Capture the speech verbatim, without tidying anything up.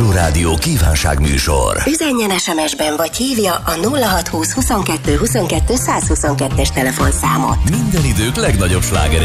Retro Rádió kívánságműsor. Üzenjen es em es-ben vagy hívja a nulla hat húsz huszonkettő huszonkettő száz huszonkettes telefonszámot. Minden idők legnagyobb sláger